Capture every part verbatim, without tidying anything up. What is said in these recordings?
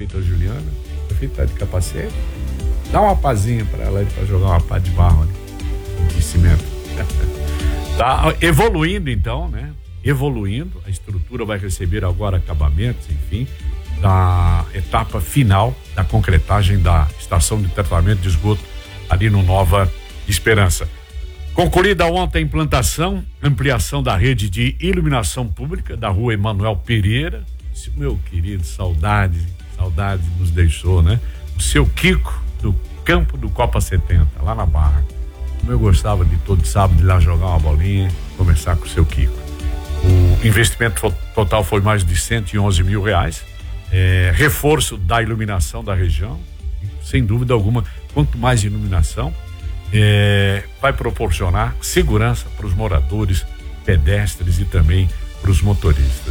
prefeita Juliana, a prefeita tá de capacete, dá uma pazinha para ela para jogar uma pá de barro ali, de cimento. Tá evoluindo então, né? Evoluindo, a estrutura vai receber agora acabamentos, enfim, da etapa final da concretagem da estação de tratamento de esgoto ali no Nova Esperança. Concluída ontem a implantação, ampliação da rede de iluminação pública da rua Emanuel Pereira. Esse meu querido, saudade, saudade nos deixou, né? O seu Kiko do campo do Copa setenta, lá na Barra. Como eu gostava de todo sábado ir lá jogar uma bolinha, conversar com o seu Kiko. O investimento total foi mais de cento e onze mil reais. É, reforço da iluminação da região, sem dúvida alguma, quanto mais iluminação, é, vai proporcionar segurança para os moradores, pedestres e também para os motoristas.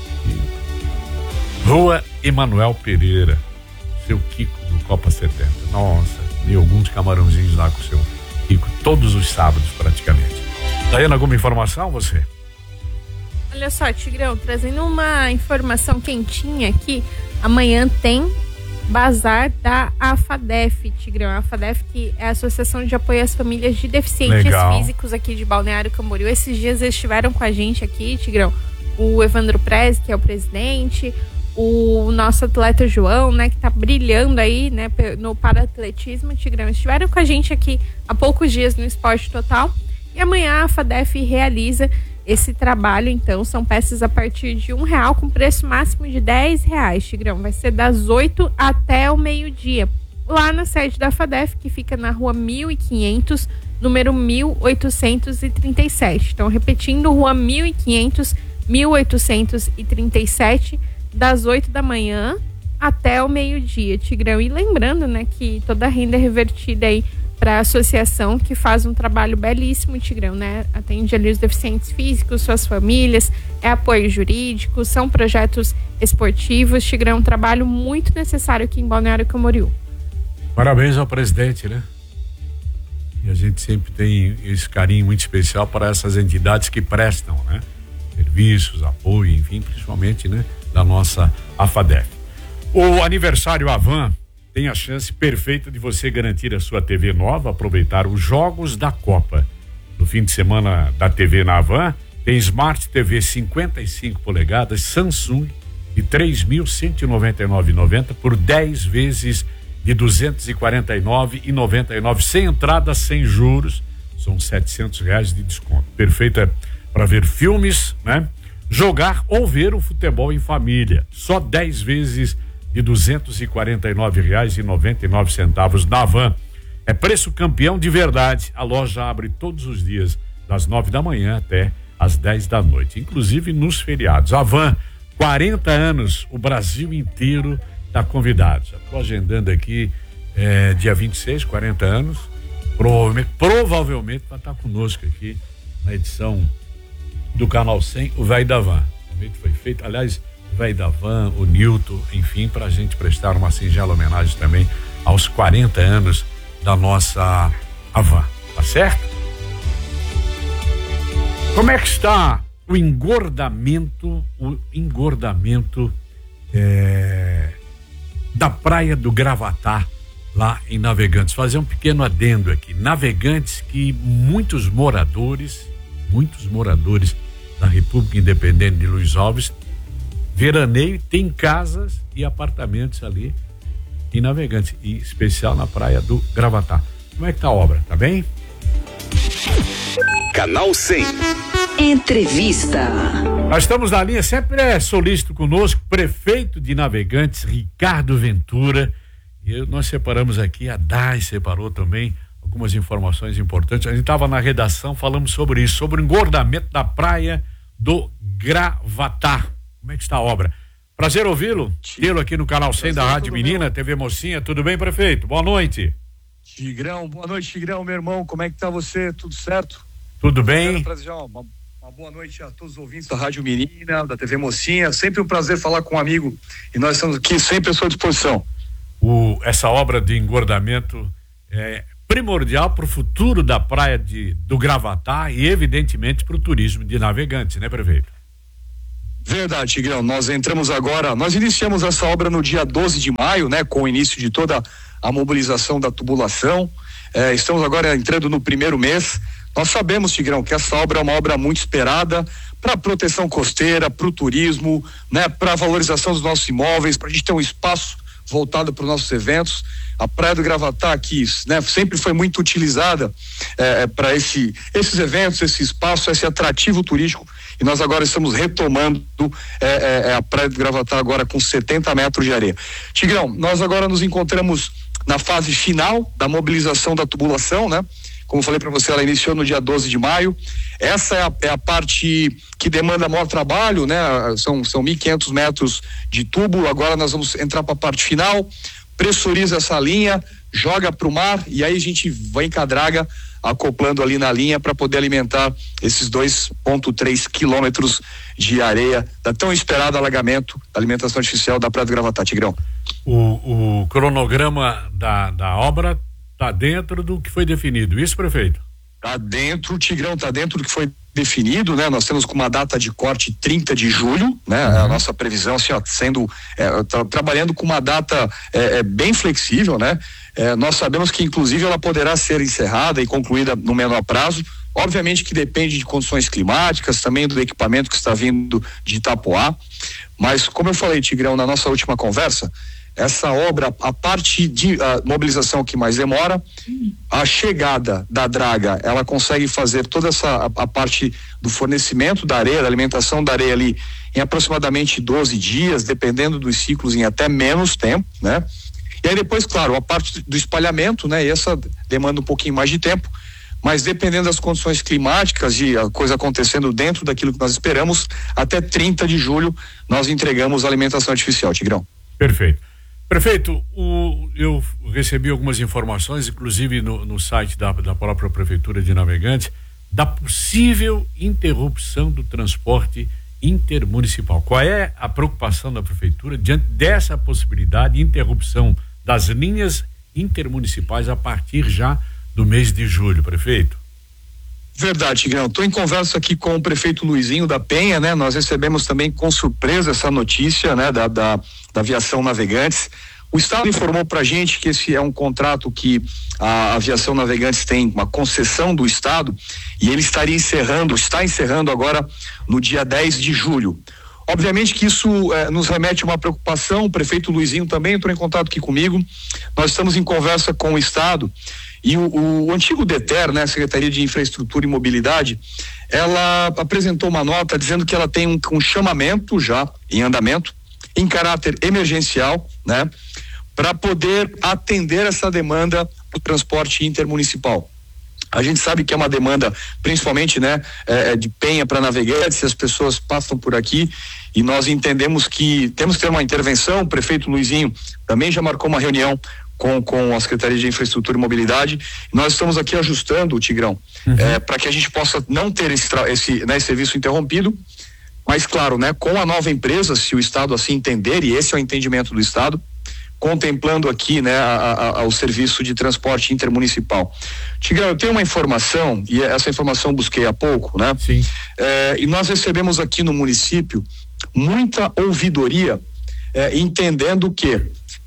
E Rua Emanuel Pereira, seu Kiko do Copa setenta. Nossa, e alguns camarãozinhos lá com o seu Kiko, todos os sábados praticamente. Daiane, alguma informação, você? Olha só, Tigrão, trazendo uma informação quentinha aqui, amanhã tem bazar da AFADEF, Tigrão. A AFADEF, que é a Associação de Apoio às Famílias de Deficientes Legal. Físicos aqui de Balneário Camboriú. Esses dias eles estiveram com a gente aqui, Tigrão. O Evandro Prez, que é o presidente, o nosso atleta João, né, que tá brilhando aí, né, no paraatletismo, Tigrão. Estiveram com a gente aqui há poucos dias no Esporte Total. E amanhã a AFADEF realiza esse trabalho, então, são peças a partir de um real com preço máximo de dez reais, Tigrão. Vai ser das oito até o meio-dia, lá na sede da AFADEF, que fica na rua mil e quinhentos, número mil oitocentos e trinta e sete. Então, repetindo, rua mil e quinhentos, mil oitocentos e trinta e sete, das oito da manhã até o meio-dia, Tigrão. E lembrando, né, que toda a renda é revertida aí para a associação, que faz um trabalho belíssimo, Tigrão, né? Atende ali os deficientes físicos, suas famílias, é apoio jurídico, são projetos esportivos, Tigrão, um trabalho muito necessário aqui em Balneário Camboriú. Parabéns ao presidente, né? E a gente sempre tem esse carinho muito especial para essas entidades que prestam, né? Serviços, apoio, enfim, principalmente, né? Da nossa AFADEF. O aniversário Avan tem a chance perfeita de você garantir a sua T V nova, aproveitar os jogos da Copa. No fim de semana da T V na Avan, tem Smart T V cinquenta e cinco polegadas Samsung de três mil cento e noventa e nove reais e noventa centavos por dez vezes de duzentos e quarenta e nove reais e noventa e nove centavos, sem entrada, sem juros, são setecentos reais de desconto. Perfeita para ver filmes, né? Jogar ou ver o futebol em família. Só dez vezes de duzentos e quarenta e nove reais e noventa e nove centavos na Avan. É preço campeão de verdade. A loja abre todos os dias, das nove da manhã até às dez da noite, inclusive nos feriados. Avan, quarenta anos, o Brasil inteiro está convidado. Já estou agendando aqui, é, dia vinte e seis, quarenta anos. Provavelmente, provavelmente vai estar conosco aqui na edição do Canal cem, o Velho da Van. O convite foi feito, aliás, o Velho da Van, o Nilton, enfim, para a gente prestar uma singela homenagem também aos quarenta anos da nossa Avan, tá certo? Como é que está o engordamento, o engordamento é, da Praia do Gravatá, lá em Navegantes? Fazer um pequeno adendo aqui. Navegantes que muitos moradores, muitos moradores da República Independente de Luiz Alves veraneio, tem casas e apartamentos ali em Navegantes, e especial na Praia do Gravatá. Como é que tá a obra? Tá bem? Canal cem. Entrevista. Nós estamos na linha, sempre é solícito conosco, prefeito de Navegantes, Ricardo Ventura. E nós separamos aqui, a D A I separou também algumas informações importantes. A gente estava na redação, falamos sobre isso, sobre o engordamento da Praia do Gravatá. Como é que está a obra? Prazer ouvi-lo, tê-lo aqui no Canal cem da Rádio Menina, meu. T V Mocinha. Tudo bem, prefeito? Boa noite. Tigrão, boa noite, Tigrão, meu irmão. Como é que tá você? Tudo certo? Tudo bem? Prazer, uma, uma boa noite a todos os ouvintes da Rádio Menina, da T V Mocinha. Sempre um prazer falar com um amigo, e nós estamos aqui sempre à sua disposição. O, essa obra de engordamento é primordial para o futuro da praia de, do Gravatá e, evidentemente, para o turismo de Navegantes, né, prefeito? Verdade, Tigrão, nós entramos agora, nós iniciamos essa obra no dia doze de maio, né, com o início de toda a mobilização da tubulação, é, estamos agora entrando no primeiro mês. Nós sabemos, Tigrão, que essa obra é uma obra muito esperada para a proteção costeira, para o turismo, né, para a valorização dos nossos imóveis, para a gente ter um espaço voltado para os nossos eventos. A Praia do Gravatá aqui, né, sempre foi muito utilizada é, para esse, esses eventos, esse espaço, esse atrativo turístico, e nós agora estamos retomando é, é, a Praia do Gravatá agora com setenta metros de areia. Tigrão, nós agora nos encontramos na fase final da mobilização da tubulação, né? Como eu falei para você, ela iniciou no dia doze de maio. Essa é a, é a parte que demanda maior trabalho, né? São, são mil e quinhentos metros de tubo. Agora nós vamos entrar para a parte final, pressuriza essa linha, joga para o mar e aí a gente vai com a draga acoplando ali na linha para poder alimentar esses dois vírgula três quilômetros de areia da tão esperado alagamento da alimentação artificial da Praia do Gravatá, Tigrão. O, o cronograma da, da obra está dentro do que foi definido, isso, prefeito? Tá dentro, Tigrão, tá dentro do que foi definido, né? Nós temos com uma data de corte trinta de julho, né? Uhum. A nossa previsão, assim, ó, sendo, é, tra trabalhando com uma data é, é, bem flexível, né? É, nós sabemos que, inclusive, ela poderá ser encerrada e concluída no menor prazo. Obviamente que depende de condições climáticas, também do equipamento que está vindo de Itapoá. Mas, como eu falei, Tigrão, na nossa última conversa, essa obra, a parte de a mobilização que mais demora, a chegada da draga, ela consegue fazer toda essa, a, a parte do fornecimento da areia, da alimentação da areia ali em aproximadamente doze dias, dependendo dos ciclos, em até menos tempo, né? E aí depois, claro, a parte do espalhamento, né? E essa demanda um pouquinho mais de tempo, mas dependendo das condições climáticas e a coisa acontecendo dentro daquilo que nós esperamos, até trinta de julho nós entregamos a alimentação artificial, Tigrão. Perfeito. Prefeito, o, eu recebi algumas informações, inclusive no, no site da, da própria Prefeitura de Navegantes, da possível interrupção do transporte intermunicipal. Qual é a preocupação da Prefeitura diante dessa possibilidade de interrupção das linhas intermunicipais a partir já do mês de julho, prefeito? Verdade, Tigrão. Estou em conversa aqui com o prefeito Luizinho da Penha, né? Nós recebemos também com surpresa essa notícia, né? Da, da, da aviação Navegantes. O Estado informou pra gente que esse é um contrato que a aviação Navegantes tem uma concessão do Estado e ele estaria encerrando, está encerrando agora no dia dez de julho. Obviamente que isso eh, nos remete a uma preocupação. O prefeito Luizinho também entrou em contato aqui comigo. Nós estamos em conversa com o Estado. E o, o antigo DETER, né, Secretaria de Infraestrutura e Mobilidade, ela apresentou uma nota dizendo que ela tem um, um chamamento já em andamento, em caráter emergencial, né, para poder atender essa demanda do transporte intermunicipal. A gente sabe que é uma demanda, principalmente, né, é, de Penha para Navegantes, as pessoas passam por aqui e nós entendemos que temos que ter uma intervenção. O prefeito Luizinho também já marcou uma reunião com, com a Secretaria de Infraestrutura e Mobilidade. Nós estamos aqui ajustando o Tigrão, uhum. é, para que a gente possa não ter esse, esse, né, esse serviço interrompido, mas claro, né, com a nova empresa, se o Estado assim entender, e esse é o entendimento do Estado, contemplando aqui, né, a, a, o serviço de transporte intermunicipal. Tigrão, eu tenho uma informação, e essa informação busquei há pouco, né? Sim. É, e nós recebemos aqui no município muita ouvidoria, é, entendendo que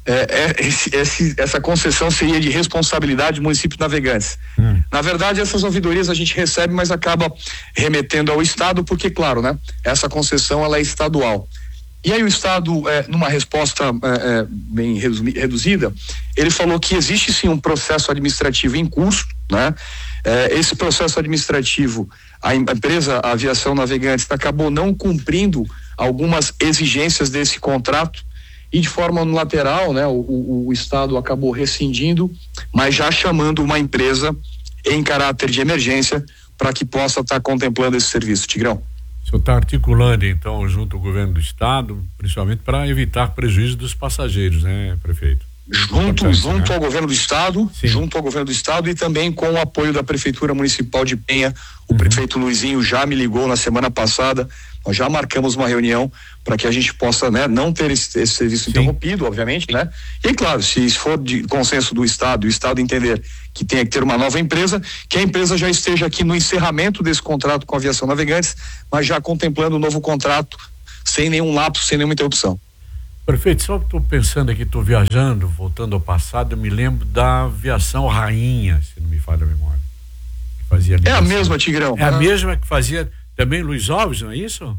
é, é, esse, esse, essa concessão seria de responsabilidade do município de Navegantes. Hum. Na verdade, essas ouvidorias a gente recebe, mas acaba remetendo ao Estado, porque, claro, né, essa concessão ela é estadual. E aí o Estado, é, numa resposta é, é, bem reduzida, ele falou que existe sim um processo administrativo em curso, né? É, esse processo administrativo, a empresa a Aviação Navegantes acabou não cumprindo algumas exigências desse contrato e de forma unilateral, né? O, o, o Estado acabou rescindindo, mas já chamando uma empresa em caráter de emergência para que possa estar tá contemplando esse serviço, Tigrão. O senhor está articulando, então, junto ao governo do estado, principalmente para evitar prejuízo dos passageiros, né, prefeito? Junto, junto né? ao governo do estado, Sim. junto ao governo do estado e também com o apoio da Prefeitura Municipal de Penha. O uhum. prefeito Luizinho já me ligou na semana passada. Nós já marcamos uma reunião para que a gente possa, né, não ter esse, esse serviço Sim. interrompido, obviamente, né? E claro, se for de consenso do Estado, o Estado entender que tem que ter uma nova empresa, que a empresa já esteja aqui no encerramento desse contrato com a Aviação Navegantes, mas já contemplando o novo contrato, sem nenhum lapso, sem nenhuma interrupção. Prefeito, só estou pensando aqui, estou viajando, voltando ao passado, eu me lembro da aviação Rainha, se não me falha a memória. Que fazia é a mesma, Tigrão. É a mesma que fazia também Luiz Alves, não é isso?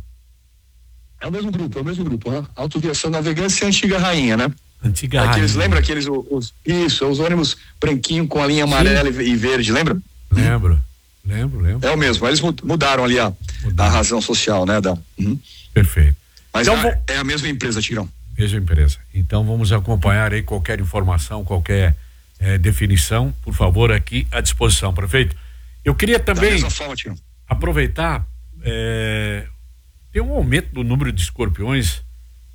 É o mesmo grupo, é o mesmo grupo, né? Autoviação Navegantes e a Antiga Rainha, né? Antiga Aqueles, Rainha. Lembra aqueles, os, isso, os ônibus branquinho com a linha amarela e, e verde, lembra? Lembro, lembro, lembro. É o mesmo, eles mudaram ali a, a razão social, né? Da, uhum. Perfeito. Mas então, a, vou... é a mesma empresa, Tigrão. Mesma empresa. Então vamos acompanhar aí qualquer informação, qualquer eh, definição, por favor, aqui à disposição, prefeito. Eu queria também forma, aproveitar, eh, tem um aumento do número de escorpiões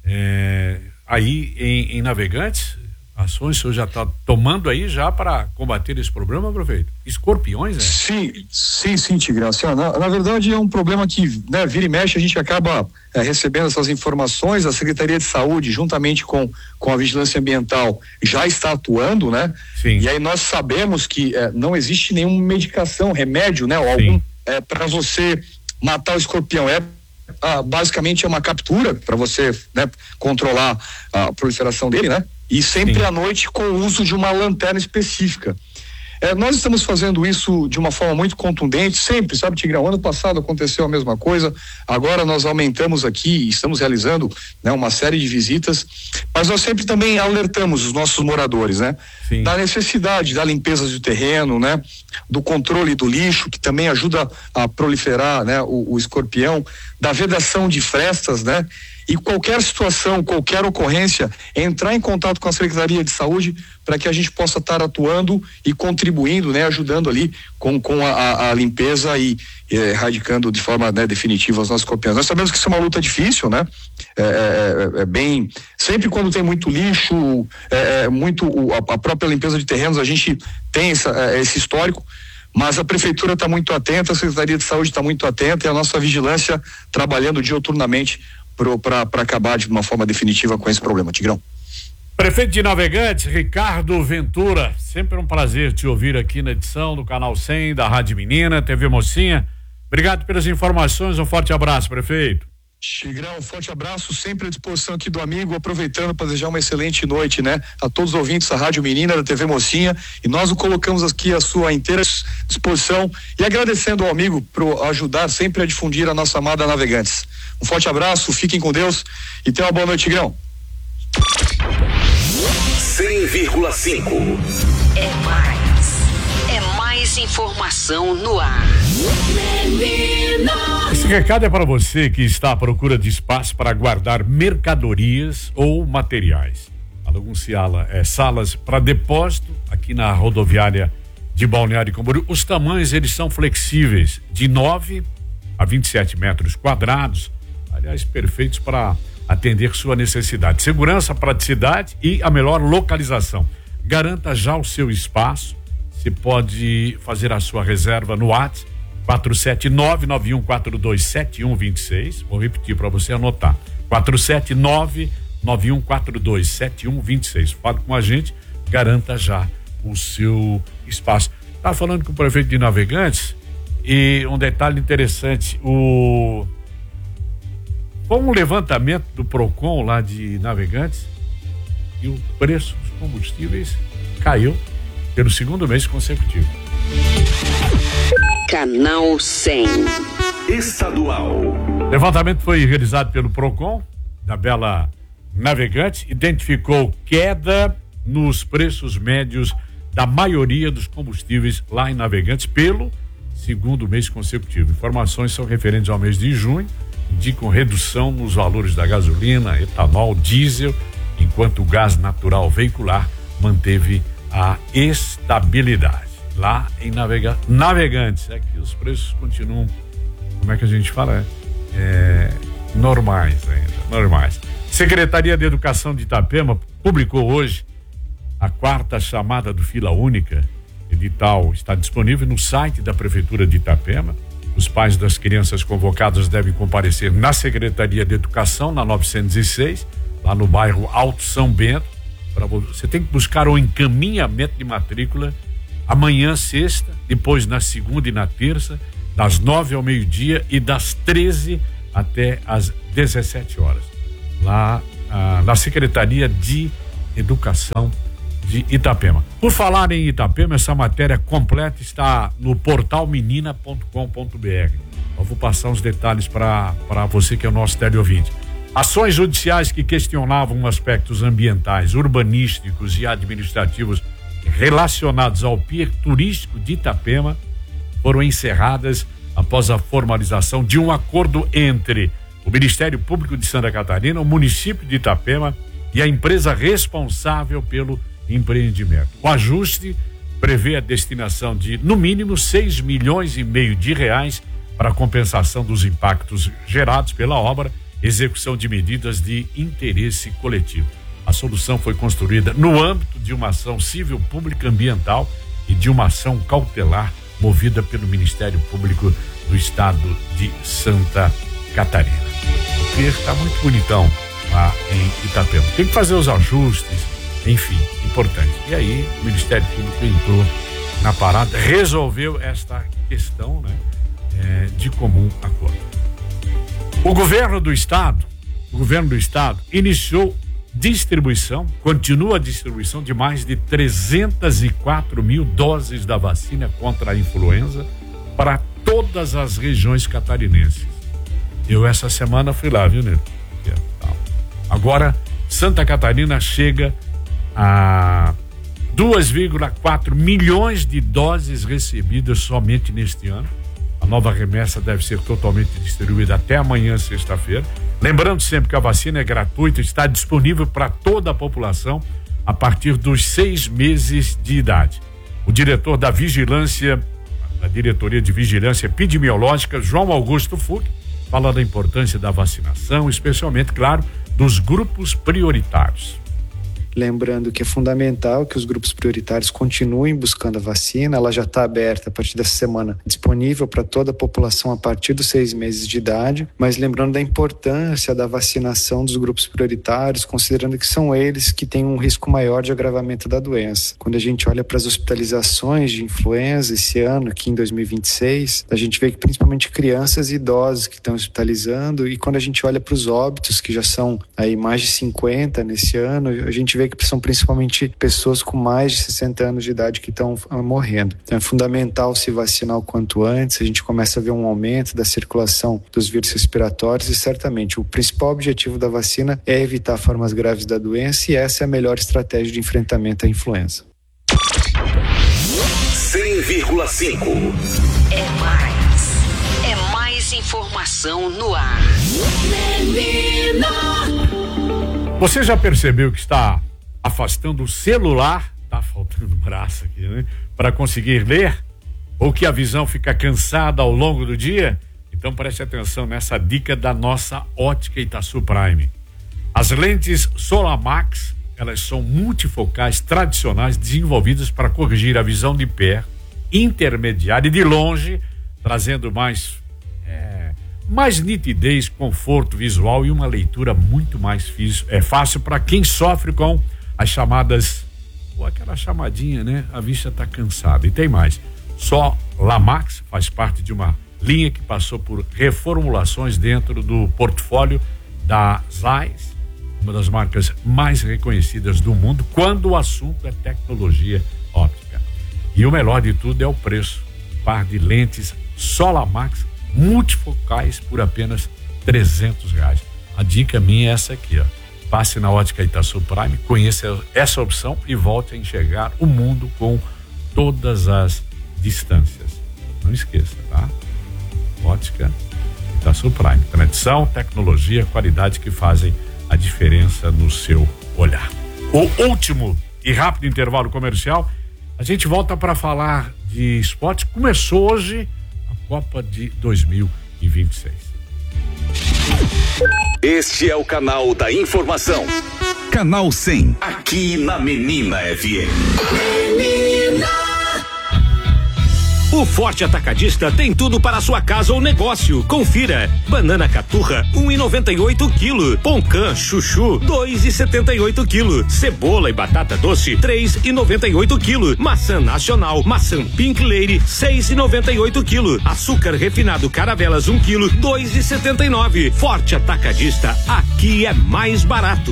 eh, aí em, em Navegantes. Ações o senhor já está tomando aí já para combater esse problema, prefeito? Escorpiões, né? Sim, sim, sim, Tigrão. Assim, ó, na, na verdade é um problema que, né, vira e mexe, a gente acaba é, recebendo essas informações. A Secretaria de Saúde, juntamente com, com a Vigilância Ambiental, já está atuando, né? Sim. E aí nós sabemos que é, não existe nenhuma medicação, remédio, né? Ou algum é, para você matar o escorpião. É ah, basicamente é uma captura para você, né, controlar a proliferação dele, né? E sempre Sim. à noite com o uso de uma lanterna específica. É, nós estamos fazendo isso de uma forma muito contundente, sempre, sabe, Tigrão? Ano passado aconteceu a mesma coisa, agora nós aumentamos aqui, estamos realizando, né, uma série de visitas, mas nós sempre também alertamos os nossos moradores, né? Sim. Da necessidade da limpeza do terreno, né? Do controle do lixo, que também ajuda a proliferar, né, o, o escorpião, da vedação de frestas, né? E qualquer situação, qualquer ocorrência, entrar em contato com a Secretaria de Saúde para que a gente possa estar atuando e contribuindo, né, ajudando ali com, com a, a limpeza e eh, erradicando de forma, né, definitiva os nossos escorpiões. Nós sabemos que isso é uma luta difícil, né? É, é, é bem, sempre quando tem muito lixo, é, é muito a, a própria limpeza de terrenos, a gente tem essa, esse histórico. Mas a prefeitura está muito atenta, a Secretaria de Saúde está muito atenta e a nossa vigilância trabalhando diuturnamente para acabar de uma forma definitiva com esse problema, Tigrão. Prefeito de Navegantes, Ricardo Ventura, sempre um prazer te ouvir aqui na edição do Canal cem da Rádio Menina, T V Mocinha. Obrigado pelas informações, um forte abraço, prefeito. Tigrão, um forte abraço, sempre à disposição aqui do amigo, aproveitando para desejar uma excelente noite, né? A todos os ouvintes da Rádio Menina, da T V Mocinha, e nós o colocamos aqui à sua inteira disposição e agradecendo ao amigo por ajudar sempre a difundir a nossa amada Navegantes. Um forte abraço, fiquem com Deus e tenham uma boa noite, Tigrão. cem vírgula cinco. É mais. É mais informação no ar. Esse recado é para você que está à procura de espaço para guardar mercadorias ou materiais. Alugam-se é, salas para depósito aqui na rodoviária de Balneário Camboriú. Os tamanhos, eles são flexíveis, de nove a vinte e sete metros quadrados, aliás, perfeitos para atender sua necessidade. Segurança, praticidade e a melhor localização. Garanta já o seu espaço. Você pode fazer a sua reserva no WhatsApp quatro sete nove, nove um quatro dois, sete um dois seis. Vou repetir para você anotar. quatro sete nove, nove um quatro dois, sete um dois seis. Fale com a gente, garanta já o seu espaço. Estava falando com o prefeito de Navegantes e um detalhe interessante, o com um levantamento do Procon lá de Navegantes e o preço dos combustíveis caiu pelo segundo mês consecutivo. Canal cem. Estadual. Levantamento foi realizado pelo Procon da Bela Navegantes, identificou queda nos preços médios da maioria dos combustíveis lá em Navegantes pelo segundo mês consecutivo. Informações são referentes ao mês de junho, indicam redução nos valores da gasolina, etanol, diesel, enquanto o gás natural veicular manteve a estabilidade. Lá em Navega... Navegantes, é que os preços continuam, como é que a gente fala? É, é, normais ainda, normais. Secretaria de Educação de Itapema publicou hoje a quarta chamada do Fila Única. Edital está disponível no site da Prefeitura de Itapema. Os pais das crianças convocadas devem comparecer na Secretaria de Educação, na novecentos e seis, lá no bairro Alto São Bento. Pra você tem que buscar o encaminhamento de matrícula amanhã, sexta, depois na segunda e na terça, das nove ao meio-dia e das treze até às dezessete horas, lá ah, na Secretaria de Educação de Itapema. Por falar em Itapema, essa matéria completa está no portal menina ponto com ponto br. Eu vou passar uns detalhes para para você que é o nosso teleouvinte. Ações judiciais que questionavam aspectos ambientais, urbanísticos e administrativos relacionados ao pier turístico de Itapema foram encerradas após a formalização de um acordo entre o Ministério Público de Santa Catarina, o município de Itapema e a empresa responsável pelo empreendimento. O ajuste prevê a destinação de, no mínimo, seis milhões e meio de reais para a compensação dos impactos gerados pela obra, execução de medidas de interesse coletivo. A solução foi construída no âmbito de uma ação civil pública ambiental e de uma ação cautelar movida pelo Ministério Público do Estado de Santa Catarina. O pier está muito bonitão lá em Itapema. Tem que fazer os ajustes, enfim, importante. E aí o Ministério Público entrou na parada, resolveu esta questão, né, é, de comum acordo. O governo do estado, o governo do estado iniciou distribuição, continua a distribuição de mais de trezentas e quatro mil doses da vacina contra a influenza para todas as regiões catarinenses. Eu essa semana fui lá, viu, Nilo? Agora, Santa Catarina chega a duas vírgula quatro milhões de doses recebidas somente neste ano. A nova remessa deve ser totalmente distribuída até amanhã, sexta-feira. Lembrando sempre que a vacina é gratuita, está disponível para toda a população a partir dos seis meses de idade. O diretor da Vigilância, da Diretoria de Vigilância Epidemiológica, João Augusto Fuch, fala da importância da vacinação, especialmente, claro, dos grupos prioritários. Lembrando que é fundamental que os grupos prioritários continuem buscando a vacina. Ela já está aberta a partir dessa semana, disponível para toda a população a partir dos seis meses de idade, mas lembrando da importância da vacinação dos grupos prioritários, considerando que são eles que têm um risco maior de agravamento da doença. Quando a gente olha para as hospitalizações de influenza esse ano, aqui em dois mil e vinte e seis, a gente vê que principalmente crianças e idosos que estão hospitalizando, e quando a gente olha para os óbitos, que já são aí mais de cinquenta nesse ano, a gente vê que são principalmente pessoas com mais de sessenta anos de idade que estão morrendo. Então é fundamental se vacinar o quanto antes. A gente começa a ver um aumento da circulação dos vírus respiratórios e certamente o principal objetivo da vacina é evitar formas graves da doença, e essa é a melhor estratégia de enfrentamento à influenza. cem vírgula cinco. É mais. É mais informação no ar. Menina. Você já percebeu que está afastando o celular, tá faltando braço aqui, né? Para conseguir ler? Ou que a visão fica cansada ao longo do dia? Então preste atenção nessa dica da nossa Ótica Itaçu Prime. As lentes Solamax, elas são multifocais tradicionais desenvolvidas para corrigir a visão de perto, intermediária e de longe, trazendo mais é, mais nitidez, conforto visual e uma leitura muito mais fiz, é, fácil para quem sofre com as chamadas, ou aquela chamadinha, né? A vista está cansada. E tem mais. Só Lamax faz parte de uma linha que passou por reformulações dentro do portfólio da Zeiss, uma das marcas mais reconhecidas do mundo quando o assunto é tecnologia óptica. E o melhor de tudo é o preço. Par de lentes Solamax multifocais por apenas trezentos reais. A dica minha é essa aqui, ó. Passe na Ótica Itaçu Prime, conheça essa opção e volte a enxergar o mundo com todas as distâncias. Não esqueça, tá? Ótica Itaçu Prime. Tradição, tecnologia, qualidade que fazem a diferença no seu olhar. O último e rápido intervalo comercial, a gente volta para falar de esporte. Começou hoje a Copa de dois mil e vinte e seis. Este é o canal da informação. Canal cem. Aqui na Menina F M. Menina! O Forte Atacadista tem tudo para a sua casa ou negócio. Confira: banana caturra um e noventa e oito quilo, poncã chuchu dois e setenta e oito quilo, cebola e batata doce três e noventa e oito quilo, maçã nacional, maçã Pink Lady seis e noventa e oito quilo, açúcar refinado Caravelas um quilo dois e setenta e nove. Forte Atacadista, aqui é mais barato.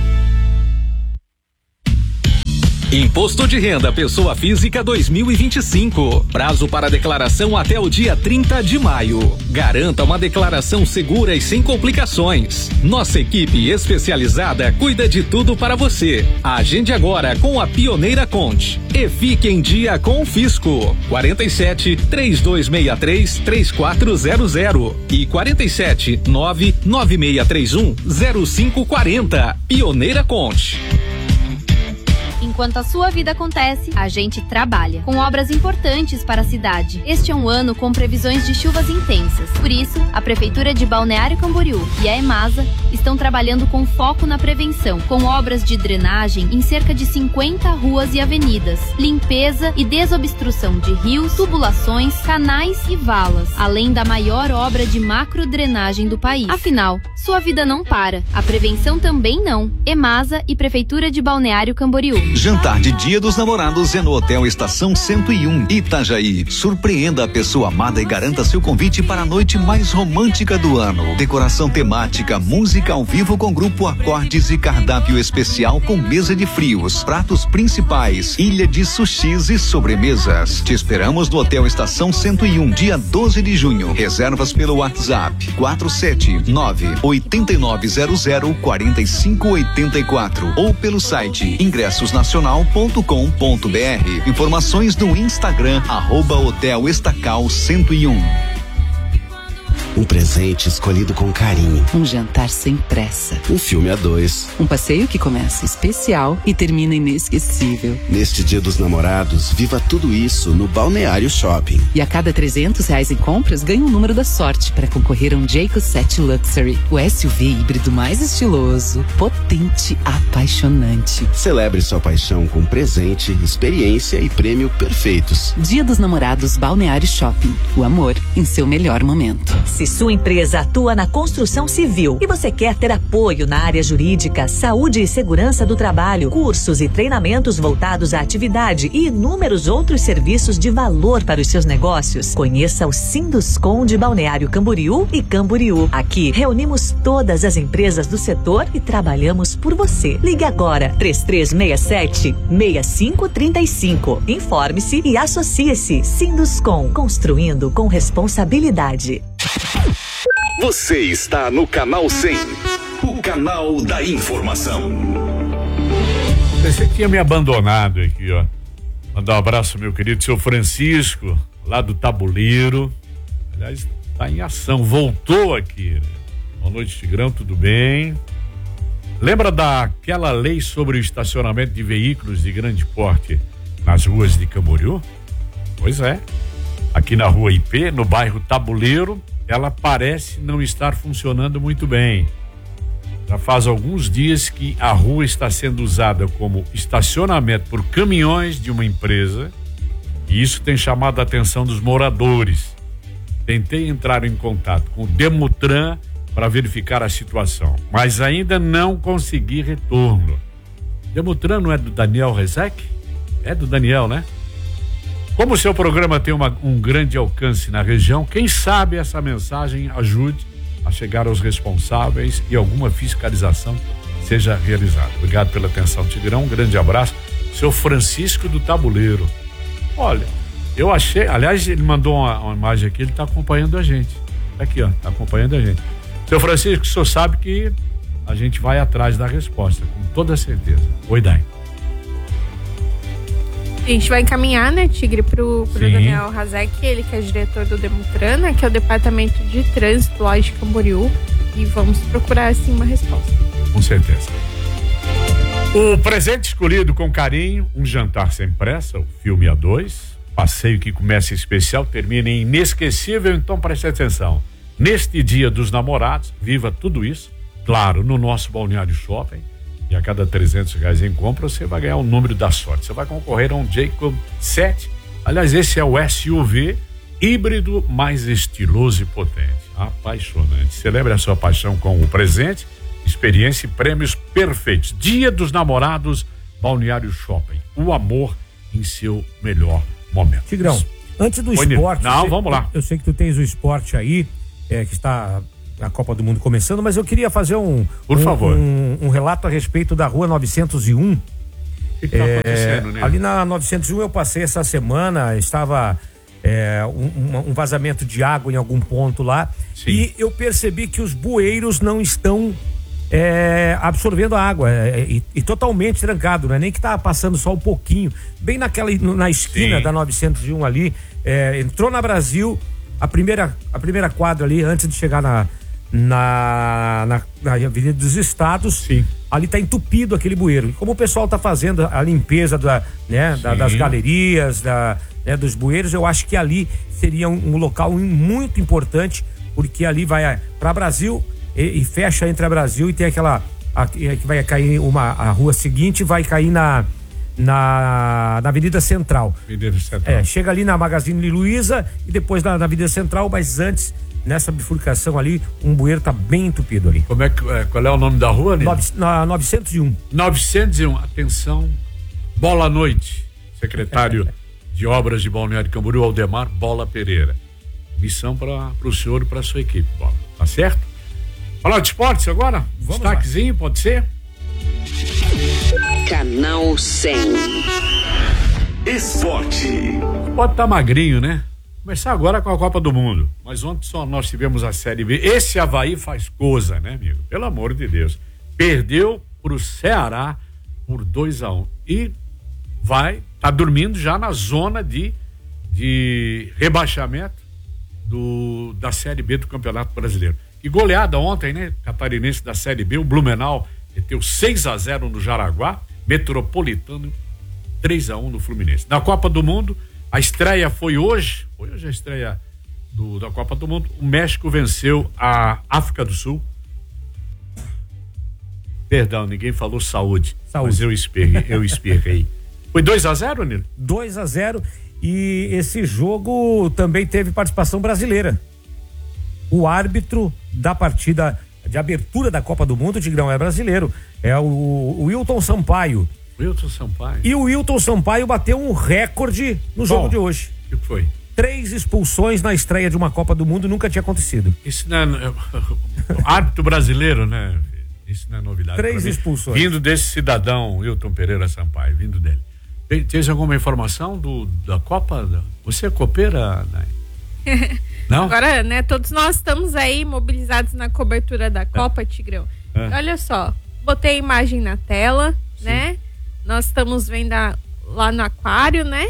Imposto de Renda Pessoa Física dois mil e vinte e cinco. Prazo para declaração até o dia trinta de maio. Garanta uma declaração segura e sem complicações. Nossa equipe especializada cuida de tudo para você. Agende agora com a Pioneira Conte e fique em dia com o Fisco. quarenta e sete, três dois seis três, três quatro zero zero e quarenta e sete, nove nove seis três um, zero cinco quarenta. Pioneira Conte. Enquanto a sua vida acontece, a gente trabalha com obras importantes para a cidade. Este é um ano com previsões de chuvas intensas. Por isso, a Prefeitura de Balneário Camboriú e a EMASA estão trabalhando com foco na prevenção, com obras de drenagem em cerca de cinquenta ruas e avenidas, limpeza e desobstrução de rios, tubulações, canais e valas, além da maior obra de macrodrenagem do país. Afinal, sua vida não para, a prevenção também não. EMASA e Prefeitura de Balneário Camboriú. Jantar de Dia dos Namorados é no Hotel Estação cento e um, Itajaí. Surpreenda a pessoa amada e garanta seu convite para a noite mais romântica do ano. Decoração temática, música ao vivo com grupo Acordes e cardápio especial com mesa de frios, pratos principais, ilha de sushis e sobremesas. Te esperamos no Hotel Estação cento e um, dia doze de junho. Reservas pelo WhatsApp quatro sete nove, oito nove zero zero, quatro cinco oito quatro ou pelo site ingressos nacional ponto com ponto br. Informações no Instagram, arroba Hotel Estacal cento e um. Um presente escolhido com carinho. Um jantar sem pressa. Um filme a dois. Um passeio que começa especial e termina inesquecível. Neste Dia dos Namorados, viva tudo isso no Balneário Shopping. E a cada trezentos reais em compras, ganha um número da sorte para concorrer a um Jayco sete Luxury. O S U V híbrido mais estiloso, potente, apaixonante. Celebre sua paixão com presente, experiência e prêmio perfeitos. Dia dos Namorados Balneário Shopping. O amor em seu melhor momento. Se sua empresa atua na construção civil e você quer ter apoio na área jurídica, saúde e segurança do trabalho, cursos e treinamentos voltados à atividade e inúmeros outros serviços de valor para os seus negócios, conheça o Sinduscom de Balneário Camboriú e Camboriú. Aqui reunimos todas as empresas do setor e trabalhamos por você. Ligue agora três três seis sete, seis cinco três cinco. Informe-se e associe-se. Sinduscom, construindo com responsabilidade. Você está no Canal cem, o canal da informação. Você tinha me abandonado aqui, ó. Mandar um abraço, meu querido seu Francisco, lá do Tabuleiro. Aliás, está em ação, voltou aqui, né? Boa noite, Tigrão, tudo bem? Lembra daquela lei sobre o estacionamento de veículos de grande porte nas ruas de Camboriú? Pois é. Aqui na rua I P, no bairro Tabuleiro, ela parece não estar funcionando muito bem. Já faz alguns dias que a rua está sendo usada como estacionamento por caminhões de uma empresa e isso tem chamado a atenção dos moradores. Tentei entrar em contato com o Demutran para verificar a situação, mas ainda não consegui retorno. Demutran não é do Daniel Rezec? É do Daniel, né? Como o seu programa tem uma, um grande alcance na região, quem sabe essa mensagem ajude a chegar aos responsáveis e alguma fiscalização seja realizada. Obrigado pela atenção, Tigrão. Um grande abraço. Seu Francisco do Tabuleiro. Olha, eu achei, aliás, ele mandou uma, uma imagem aqui, ele está acompanhando a gente. Tá aqui, ó, está acompanhando a gente. Seu Francisco, o senhor sabe que a gente vai atrás da resposta, com toda certeza. Oi, Dai. A gente vai encaminhar, né, Tigre, pro, pro Daniel Razek, ele que é diretor do Demutran, né, que é o Departamento de Trânsito lá de Camboriú, e vamos procurar, assim, uma resposta. Com certeza. O presente escolhido com carinho, um jantar sem pressa, o filme A dois, passeio que começa especial, termina em inesquecível, então preste atenção. Neste Dia dos Namorados, viva tudo isso, claro, no nosso Balneário Shopping. E a cada trezentos reais em compra, você vai ganhar o número da sorte. Você vai concorrer a um Jayco sete Aliás, esse é o S U V híbrido mais estiloso e potente. Apaixonante. Celebre a sua paixão com o presente, experiência e prêmios perfeitos. Dia dos Namorados, Balneário Shopping. O amor em seu melhor momento. Tigrão, antes do Oi, esporte... Não, sei, vamos lá. Eu sei que tu tens o esporte aí, é, que está a Copa do Mundo começando, mas eu queria fazer um... Por um, favor. Um, um relato a respeito da rua novecentos e um. O que está é, acontecendo, né? Ali na novecentos e um eu passei essa semana, estava é, um, um vazamento de água em algum ponto lá. Sim. E eu percebi que os bueiros não estão é, absorvendo a água é, e, e totalmente trancado, não é nem que tá passando só um pouquinho, bem naquela, na esquina Sim. da novecentos e um ali, é, entrou na Brasil, a primeira, a primeira quadra ali, antes de chegar na Na, na, na Avenida dos Estados, Sim. ali tá entupido aquele bueiro. E como o pessoal tá fazendo a limpeza da, né, da, das galerias, da, né, dos bueiros, eu acho que ali seria um, um local muito importante, porque ali vai para Brasil e, e fecha entre a Brasil e tem aquela a, que vai cair uma a rua seguinte vai cair na na, na Avenida Central. Avenida Central. É, chega ali na Magazine Luiza e depois na, na Avenida Central, mas antes nessa bifurcação ali, um bueiro tá bem entupido ali. Como é que, é, qual é o nome da rua ali? Nove, na novecentos e um. novecentos e um, atenção, Bola Noite, secretário de Obras de Balneário Camboriú, Aldemar Bola Pereira. Missão para o senhor e para sua equipe, Bola. Tá certo? Falar de esportes agora? Vamos Destaquezinho, lá. Pode ser? Canal cem. Esporte. Pode estar tá magrinho, né? Começar agora com a Copa do Mundo. Mas ontem só nós tivemos a Série B. Esse Avaí faz coisa, né, amigo? Pelo amor de Deus. Perdeu pro Ceará por dois a um. E vai, tá dormindo já na zona de, de rebaixamento do, da Série B do Campeonato Brasileiro. E goleada ontem, né? Catarinense da Série B, o Blumenau meteu seis a zero no Jaraguá, Metropolitano três a um no Fluminense. Na Copa do Mundo, a estreia foi hoje, foi hoje a estreia do, da Copa do Mundo. O México venceu a África do Sul. Perdão, ninguém falou saúde. Saúde. Mas eu espirrei. Eu espirrei. Foi dois a zero, Nilo? dois a zero. E esse jogo também teve participação brasileira. O árbitro da partida de abertura da Copa do Mundo, Tigrão, é brasileiro. É o, o Wilton Sampaio. Wilton Sampaio. E o Wilton Sampaio bateu um recorde no jogo Bom, de hoje. O que foi? Três expulsões na estreia de uma Copa do Mundo, nunca tinha acontecido. Isso não é, árbitro brasileiro, né? Isso não é novidade. Três expulsões. Vindo desse cidadão, Wilton Pereira Sampaio, vindo dele. Tem, tem alguma informação do, da Copa? Você é copeira, Nai? Não? Agora, né, todos nós estamos aí mobilizados na cobertura da Copa, é. Tigrão. É. Olha só, botei a imagem na tela, Sim. né? Nós estamos vendo a, lá no aquário, né?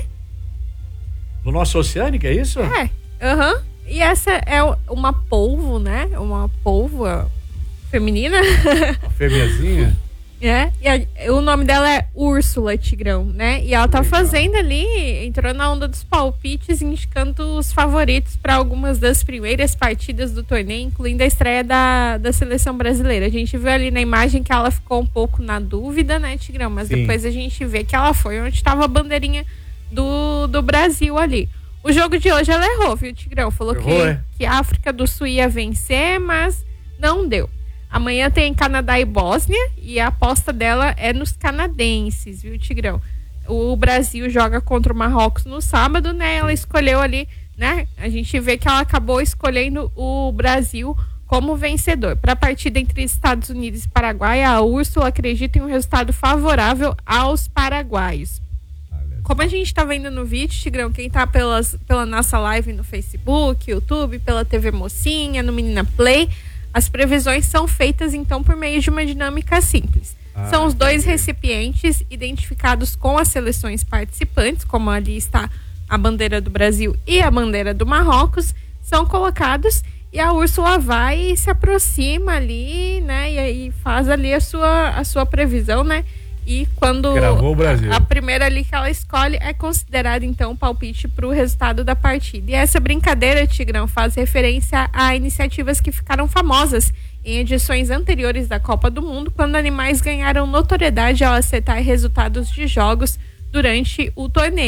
No nosso Oceânica, é isso? É, aham. Uhum. E essa é uma polvo, né? Uma polva feminina. Uma fêmeazinha. É, e a, o nome dela é Úrsula, Tigrão, né? E ela tá Legal. fazendo ali, entrou na onda dos palpites, indicando os favoritos para algumas das primeiras partidas do torneio, incluindo a estreia da, da seleção brasileira. A gente viu ali na imagem que ela ficou um pouco na dúvida, né, Tigrão? Mas Sim. depois a gente vê que ela foi onde estava a bandeirinha do, do Brasil ali. O jogo de hoje ela errou, viu, Tigrão? Falou errou, que, é? que a África do Sul ia vencer, mas não deu. Amanhã tem Canadá e Bósnia e a aposta dela é nos canadenses, viu, Tigrão? O Brasil joga contra o Marrocos no sábado, né? Ela escolheu ali, né? A gente vê que ela acabou escolhendo o Brasil como vencedor. Para a partida entre Estados Unidos e Paraguai, a Úrsula acredita em um resultado favorável aos paraguaios. Como a gente tá vendo no vídeo, Tigrão, quem tá pelas, pela nossa live no Facebook, YouTube, pela T V Mocinha, no Menina Play... As previsões são feitas, então, por meio de uma dinâmica simples. Ah, são os dois entendi. recipientes identificados com as seleções participantes, como ali está a bandeira do Brasil e a bandeira do Marrocos, são colocados e a Úrsula vai e se aproxima ali, né? E aí faz ali a sua, a sua previsão, né? E quando o Brasil. A, a primeira ali que ela escolhe é considerada, então, o palpite para o resultado da partida. E essa brincadeira, Tigrão, faz referência a iniciativas que ficaram famosas em edições anteriores da Copa do Mundo, quando animais ganharam notoriedade ao acertar resultados de jogos durante o torneio.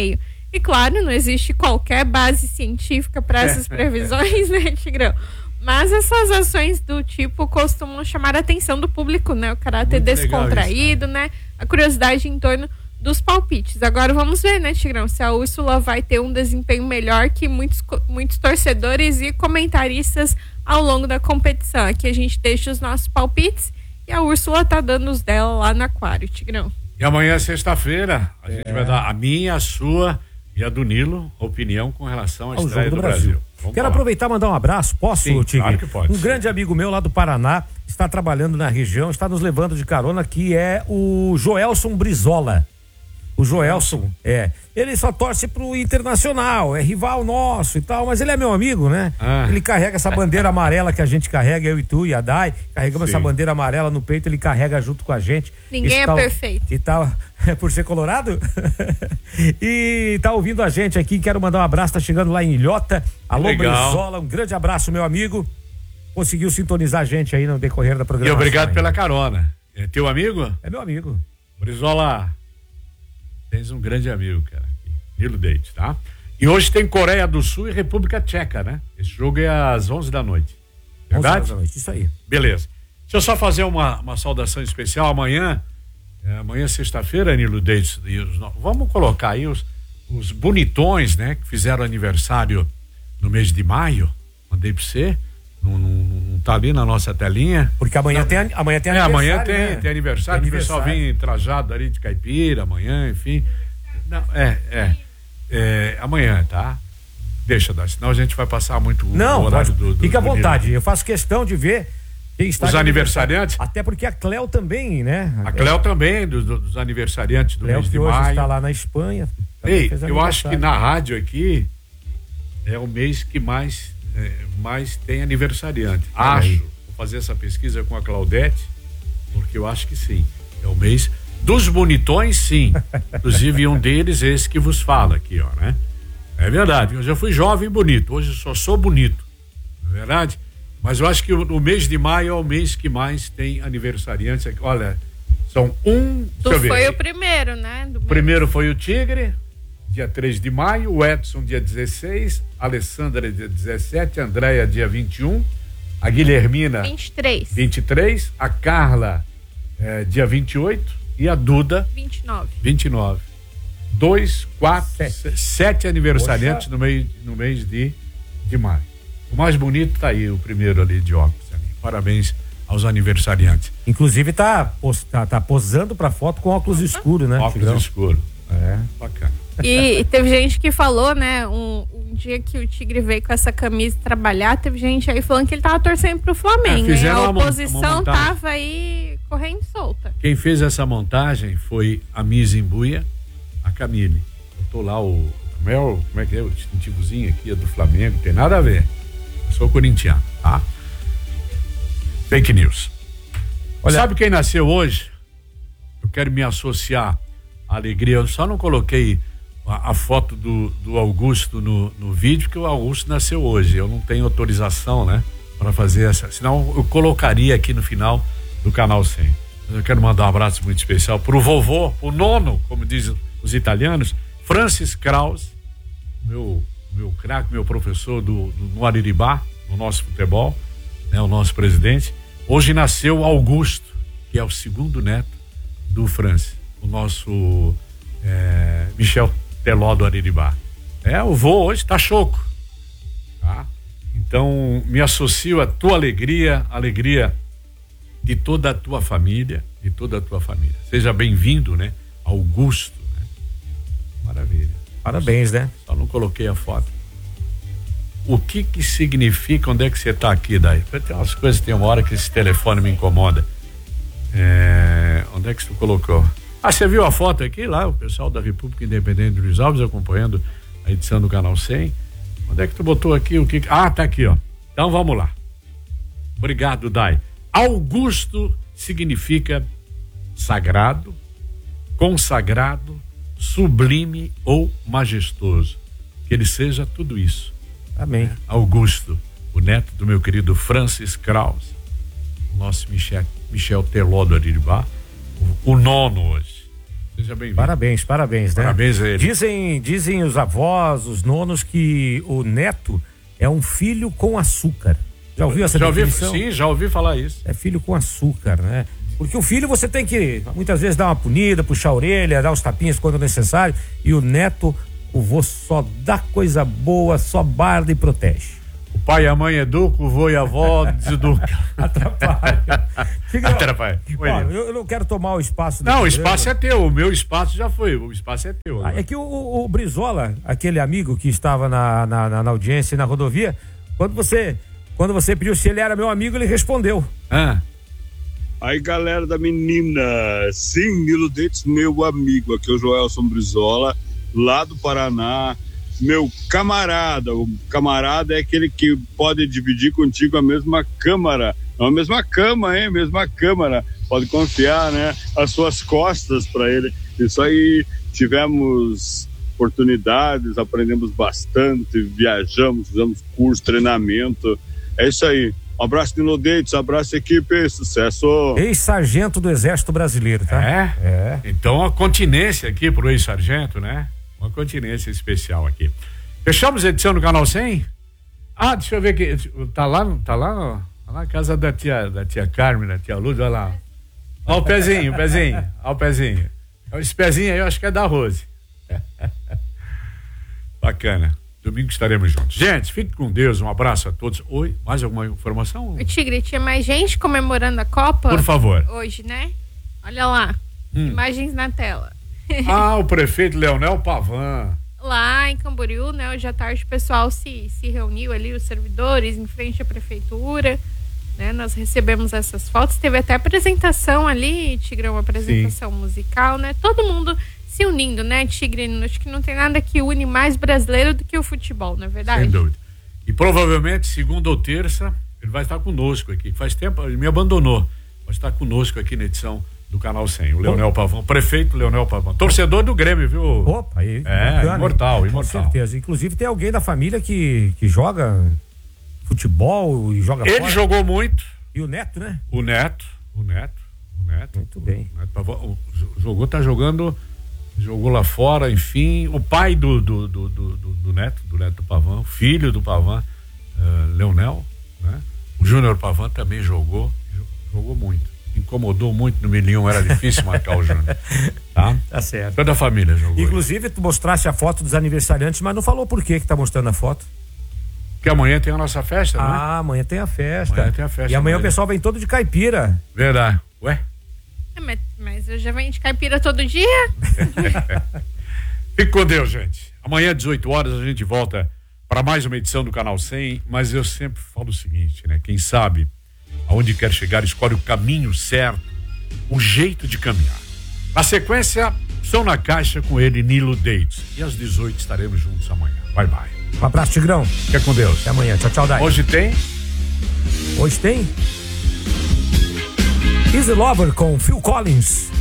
E claro, não existe qualquer base científica para essas previsões, né, Tigrão? Mas essas ações do tipo costumam chamar a atenção do público, né? O caráter Muito descontraído, isso, né? A curiosidade em torno dos palpites. Agora vamos ver, né, Tigrão, se a Úrsula vai ter um desempenho melhor que muitos, muitos torcedores e comentaristas ao longo da competição. Aqui a gente deixa os nossos palpites e a Úrsula tá dando os dela lá no aquário, Tigrão. E amanhã, sexta-feira, a gente é. vai dar a minha, a sua e a do Nilo, opinião com relação à estreia do, do Brasil. Brasil. Quero falar. aproveitar e mandar um abraço, posso, Sim, Tigre? Claro que pode. Um sim. grande amigo meu lá do Paraná, está trabalhando na região, está nos levando de carona, que é o Joelson Brizola. O Joelson, é, ele só torce pro Internacional, é rival nosso e tal, mas ele é meu amigo, né? Ah. Ele carrega essa bandeira amarela que a gente carrega, eu e tu e a Dai, carregamos Sim. essa bandeira amarela no peito, ele carrega junto com a gente. Ninguém é tal, perfeito. E tal, é por ser colorado? E tá ouvindo a gente aqui, quero mandar um abraço, tá chegando lá em Ilhota. Alô, Legal. Brizola, um grande abraço, meu amigo. Conseguiu sintonizar a gente aí no decorrer da programação. E obrigado aí. pela carona. É teu amigo? É meu amigo. Brizola, tens um grande amigo, cara. Nilo Deite, tá? E hoje tem Coreia do Sul e República Tcheca, né? Esse jogo é às onze da noite. Verdade? onze da noite, isso aí. Beleza. Deixa eu só fazer uma, uma saudação especial. Amanhã, é, amanhã sexta-feira, Nilo Deite, vamos colocar aí os, os bonitões, né? Que fizeram aniversário no mês de maio. Mandei pra você. Não, não, não tá ali na nossa telinha. Porque amanhã não. tem amanhã tem é, aniversário. Amanhã tem, né? tem aniversário. Tem o pessoal aniversário. vem trajado ali de caipira amanhã, enfim. Não, é, é, é. Amanhã, tá? Deixa, Dai, senão a gente vai passar muito não, o horário do, do Fica à do vontade. Eu faço questão de ver quem está. Os aniversariantes? Até porque a Cléo também, né? A Cléo também, dos, dos aniversariantes do Cléo mês de que hoje maio. está lá na Espanha. Ei, eu acho que na rádio aqui é o mês que mais. É, mas tem aniversariante. Ah, acho, vou fazer essa pesquisa com a Claudete, porque eu acho que sim. É o mês dos bonitões, sim. Inclusive um deles é esse que vos fala aqui, ó, né? É verdade, eu já fui jovem e bonito, hoje eu só sou bonito, não é verdade? Mas eu acho que o, o mês de maio é o mês que mais tem aniversariantes. Olha, são um... Tu foi o primeiro, né? O primeiro foi o Tigre, dia três de maio, o Edson dia dezesseis, a Alessandra dia dezessete, a Andréia dia vinte e um, a Guilhermina vinte e três, vinte e três, a Carla eh, dia vinte e oito e a Duda vinte e nove. vinte e nove. Dois, quatro, sete, sete aniversariantes no mês, no mês de, de maio. O mais bonito tá aí, o primeiro ali de óculos. Parabéns aos aniversariantes. Inclusive tá, tá, tá posando pra foto com óculos escuros, né? Óculos Tigrão? escuros. É. Bacana. E, e teve gente que falou, né, um, um dia que o Tigre veio com essa camisa trabalhar, teve gente aí falando que ele tava torcendo pro Flamengo. É, e a uma, oposição uma tava aí correndo solta. Quem fez essa montagem foi a Miss Imbuia, a Camille. Botou lá o, como é, o, como é que é o distintivozinho aqui, é do Flamengo, tem nada a ver. Eu sou corintiano, tá? Fake news. Olha, sabe quem nasceu hoje? Eu quero me associar à alegria. Eu só não coloquei a, a foto do, do Augusto no, no vídeo, porque o Augusto nasceu hoje. Eu não tenho autorização, né? Para fazer essa. Senão eu colocaria aqui no final do Canal cem. Eu quero mandar um abraço muito especial pro vovô, o nono, como dizem os italianos, Francis Kraus, meu, meu craque, meu professor do, do, no Ariribá, no nosso futebol, né? O nosso presidente. Hoje nasceu Augusto, que é o segundo neto do Francis, o nosso é, Michel Teló do Ariribá. É, o vô hoje tá choco, tá? Então, me associo à tua alegria, a alegria de toda a tua família, de toda a tua família. Seja bem-vindo, né? Augusto, né? Maravilha. Parabéns, né? Só não coloquei a foto. O que que significa, onde é que você tá aqui, daí? Tem umas coisas, tem uma hora que esse telefone me incomoda. É, onde é que você colocou? Ah, você viu a foto aqui lá, o pessoal da República Independente de Luiz Alves acompanhando a edição do Canal cem. Onde é que tu botou aqui o que? Ah, tá aqui, ó. Então vamos lá. Obrigado, Dai. Augusto significa sagrado, consagrado, sublime ou majestoso. Que ele seja tudo isso. Amém. Augusto, o neto do meu querido Francis Kraus, o nosso Michel, Michel Teló do Ariribá, o, o nono hoje. Seja bem-vindo. Parabéns, parabéns, né? Parabéns a ele. Dizem, dizem os avós, os nonos, que o neto é um filho com açúcar. Já ouviu essa já definição? Ouvi, sim, já ouvi falar isso. É filho com açúcar, né? Porque o filho você tem que, muitas vezes, dar uma punida, puxar a orelha, dar os tapinhas quando necessário. E o neto, o vô só dá coisa boa, só barda e protege. O pai e a mãe educam, o vô e a avó deseducam. Atrapalha. Atrapalha. Ó, eu, eu não quero tomar o espaço. Não, o espaço é teu, o meu espaço já foi, o espaço é teu. Ah, é que o, o, o Brizola, aquele amigo que estava na, na, na, na audiência e na rodovia, quando você, quando você pediu se ele era meu amigo, ele respondeu. Ah. Aí, galera da menina, sim, Nilo Dentes, meu amigo, aqui é o Joelson Brizola, lá do Paraná. Meu camarada, o camarada é aquele que pode dividir contigo a mesma câmara, não a mesma cama, hein, mesma câmara, pode confiar, né, as suas costas para ele. Isso aí, tivemos oportunidades, aprendemos bastante, viajamos, fizemos curso, treinamento, é isso aí. Um abraço de Nodentes, um abraço equipe, sucesso. Ex-sargento do Exército Brasileiro, tá? É? É. Então a continência aqui pro ex-sargento, né? Uma continência especial aqui. Fechamos a edição do Canal cem? Ah, deixa eu ver aqui. Tá lá, tá lá, tá lá na casa da tia, da tia Carmen, da tia Luz, olha lá. Olha o pezinho, o pezinho, olha o pezinho. Esse pezinho aí eu acho que é da Rose. Bacana. Domingo estaremos juntos. Gente, fique com Deus, um abraço a todos. Oi, mais alguma informação? O Tigre, tinha mais gente comemorando a Copa? Por favor. Hoje, né? Olha lá, hum. imagens na tela. Ah, o prefeito Leonel Pavan. Lá em Camboriú, né? Hoje à tarde o pessoal se, se reuniu ali, os servidores, em frente à prefeitura, né? Nós recebemos essas fotos, teve até apresentação ali, Tigrão, uma apresentação Sim. musical, né? Todo mundo se unindo, né, Tigre? Acho que não tem nada que une mais brasileiro do que o futebol, não é verdade? Sem dúvida. E provavelmente, segunda ou terça, ele vai estar conosco aqui. Faz tempo, ele me abandonou. Vai estar conosco aqui na edição do Canal cem, o Leonel Pavan, prefeito Leonel Pavan, torcedor do Grêmio, viu? Opa, aí, é, bacana, imortal, com imortal. Com certeza, inclusive tem alguém da família que, que joga futebol e joga Ele fora. jogou muito. E o Neto, né? O Neto, o Neto, o Neto. Muito bem. O Neto Pavan, jogou, tá jogando, jogou lá fora, enfim, o pai do, do, do, do, do Neto, do Neto Pavan, filho do Pavan, uh, Leonel, né? O Júnior Pavan também jogou, jogou muito. Incomodou muito no milhão, era difícil marcar o Júnior. Tá? Tá certo. Toda a família jogou. Inclusive, tu mostraste a foto dos aniversariantes, mas não falou por que que tá mostrando a foto. Porque amanhã tem a nossa festa, né? Ah, amanhã tem a festa. Amanhã tem a festa. E amanhã amanhã. o pessoal vem todo de caipira. Verdade. Ué? É, mas, mas eu já venho de caipira todo dia. Fique com Deus, gente. Amanhã, às dezoito horas, a gente volta para mais uma edição do Canal cem, mas eu sempre falo o seguinte, né? Quem sabe aonde quer chegar, escolhe o caminho certo, o jeito de caminhar. Na sequência, Som na Caixa com ele, Nilo Dates. E às dezoito estaremos juntos amanhã. Bye, bye. Um abraço, Tigrão. Fica com Deus. Até amanhã. Tchau, tchau, Dai. Hoje tem? Hoje tem? Easy Lover com Phil Collins.